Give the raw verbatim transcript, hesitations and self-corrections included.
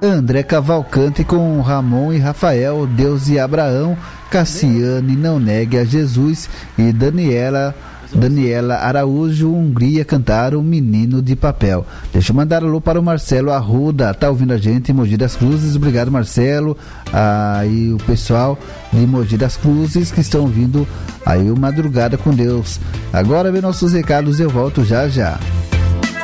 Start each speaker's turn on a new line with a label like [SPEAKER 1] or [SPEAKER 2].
[SPEAKER 1] André Cavalcante com Ramon e Rafael, Deus e Abraão, Cassiane, Não Negue a Jesus e Daniela Daniela Araújo, Hungria, cantaram Menino de Papel. Deixa eu mandar alô para o Marcelo Arruda, tá ouvindo a gente em Mogi das Cruzes. Obrigado, Marcelo. Aí o pessoal de Mogi das Cruzes que estão ouvindo aí o Madrugada com Deus. Agora vem nossos recados, eu volto já já.